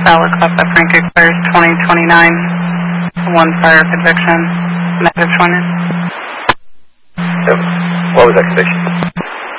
Cal request that Frank expires 2029. One prior conviction. Negative 20. So, what was that conviction?